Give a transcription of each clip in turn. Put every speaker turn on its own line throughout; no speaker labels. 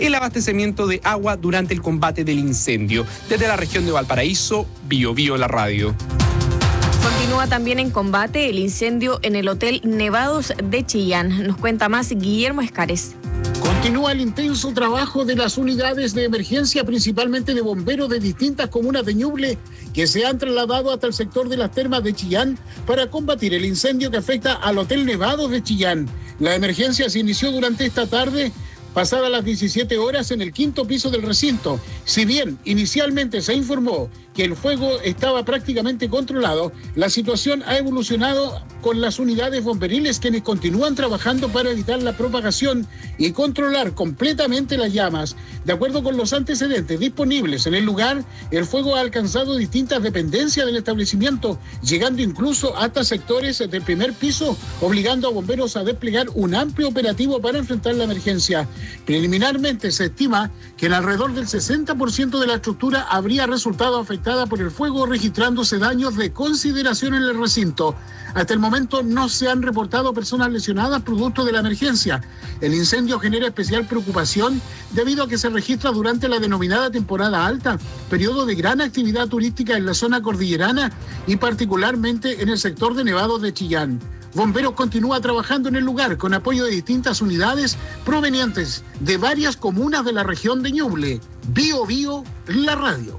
el abastecimiento de agua durante el combate del incendio. Desde la región de Valparaíso, BioBio la radio.
Continúa también en combate el incendio en el Hotel Nevados de Chillán. Nos cuenta más Guillermo Escares.
Continúa el intenso trabajo de las unidades de emergencia, principalmente de bomberos de distintas comunas de Ñuble, que se han trasladado hasta el sector de las termas de Chillán para combatir el incendio que afecta al Hotel Nevados de Chillán. La emergencia se inició durante esta tarde, pasadas las 17 horas, en el 5º piso del recinto. Si bien inicialmente se informó que el fuego estaba prácticamente controlado, la situación ha evolucionado con las unidades bomberiles, quienes continúan trabajando para evitar la propagación y controlar completamente las llamas. De acuerdo con los antecedentes disponibles en el lugar, el fuego ha alcanzado distintas dependencias del establecimiento, llegando incluso hasta sectores del primer piso, obligando a bomberos a desplegar un amplio operativo para enfrentar la emergencia. Preliminarmente se estima que en alrededor del 60% de la estructura habría resultado afectada por el fuego, registrándose daños de consideración en el recinto. Hasta el momento no se han reportado personas lesionadas producto de la emergencia. El incendio genera especial preocupación debido a que se registra durante la denominada temporada alta, periodo de gran actividad turística en la zona cordillerana y particularmente en el sector de Nevados de Chillán. Bomberos continúa trabajando en el lugar con apoyo de distintas unidades provenientes de varias comunas de la región de Ñuble. BioBio la radio.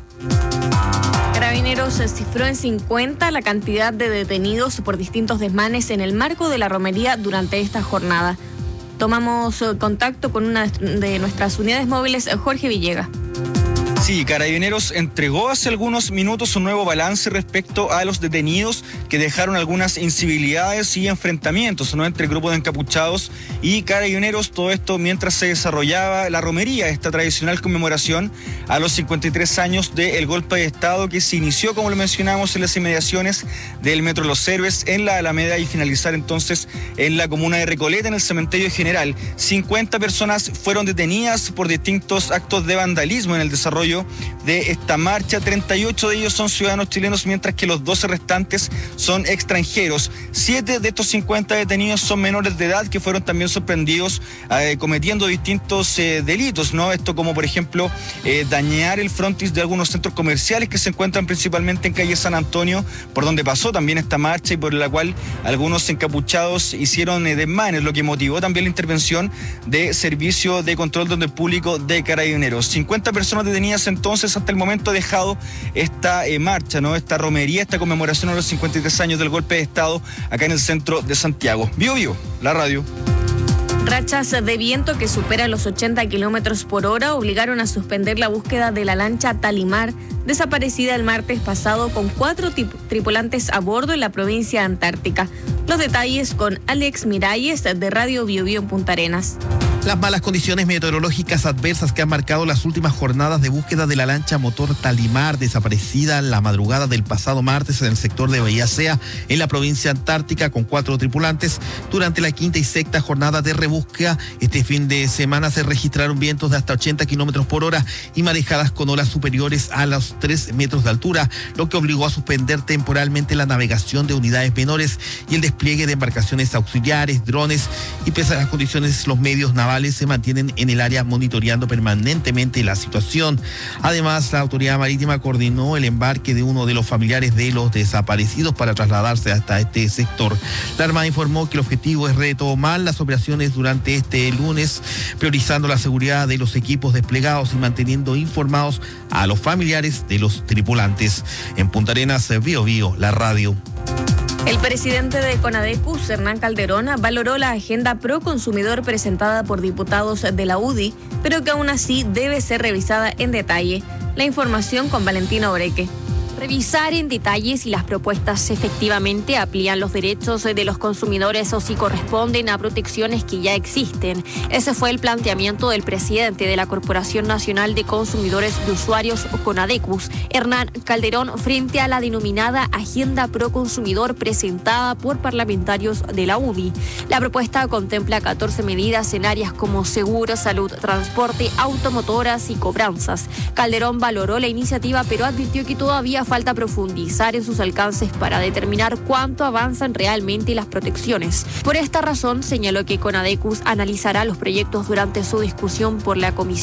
Carabineros cifró en 50 la cantidad de detenidos por distintos desmanes en el marco de la romería durante esta jornada. Tomamos contacto con una de nuestras unidades móviles, Jorge Villega.
Sí, Carabineros entregó hace algunos minutos un nuevo balance respecto a los detenidos que dejaron algunas incivilidades y enfrentamientos, ¿no?, entre grupos de encapuchados y Carabineros. Todo esto mientras se desarrollaba la romería, esta tradicional conmemoración a los 53 años del golpe de Estado que se inició, como lo mencionamos, en las inmediaciones del Metro Los Héroes, en la Alameda, y finalizar entonces en la comuna de Recoleta, en el Cementerio General. 50 personas fueron detenidas por distintos actos de vandalismo en el desarrollo de esta marcha. 38 de ellos son ciudadanos chilenos, mientras que los 12 restantes son extranjeros. 7 de estos 50 detenidos son menores de edad que fueron también sorprendidos cometiendo distintos delitos, ¿no? Esto como, por ejemplo, dañar el frontis de algunos centros comerciales que se encuentran principalmente en calle San Antonio, por donde pasó también esta marcha y por la cual algunos encapuchados hicieron desmanes, lo que motivó también la intervención de Servicio de Control de Orden Público de Carabineros. 50 personas detenidas entonces hasta el momento ha dejado esta marcha, ¿no?, esta romería, esta conmemoración a los 53 años del golpe de Estado acá en el centro de Santiago. BioBio, la radio.
Rachas de viento que superan los 80 kilómetros por hora obligaron a suspender la búsqueda de la lancha Talimar, desaparecida el martes pasado con 4 tripulantes a bordo en la provincia antártica. Los detalles con Alex Miralles de Radio BioBio en Punta Arenas.
Las malas condiciones meteorológicas adversas que han marcado las últimas jornadas de búsqueda de la lancha motor Talimar, desaparecida la madrugada del pasado martes en el sector de Bahía Sea, en la provincia antártica, con 4 tripulantes. Durante la quinta y sexta jornada de rebúsqueda, este fin de semana se registraron vientos de hasta 80 kilómetros por hora y marejadas con olas superiores a los 3 metros de altura, lo que obligó a suspender temporalmente la navegación de unidades menores y el despliegue de embarcaciones auxiliares, drones, y pese a las condiciones, los medios navales se mantienen en el área monitoreando permanentemente la situación. Además, la autoridad marítima coordinó el embarque de uno de los familiares de los desaparecidos para trasladarse hasta este sector. La Armada informó que el objetivo es retomar las operaciones durante este lunes, priorizando la seguridad de los equipos desplegados y manteniendo informados a los familiares de los tripulantes. En Punta Arenas, BioBio, la radio.
El presidente de CONADECUS, Hernán Calderón, valoró la agenda pro consumidor presentada por diputados de la UDI, pero que aún así debe ser revisada en detalle. La información con Valentina Oreque.
Revisar en detalle si las propuestas efectivamente amplían los derechos de los consumidores o si corresponden a protecciones que ya existen. Ese fue el planteamiento del presidente de la Corporación Nacional de Consumidores de Usuarios, CONADECUS, Hernán Calderón, frente a la denominada Agenda Pro Consumidor presentada por parlamentarios de la UDI. La propuesta contempla 14 medidas en áreas como seguro, salud, transporte, automotoras y cobranzas. Calderón valoró la iniciativa, pero advirtió que todavía falta profundizar en sus alcances para determinar cuánto avanzan realmente las protecciones. Por esta razón, señaló que CONADECUS analizará los proyectos durante su discusión por la Comisión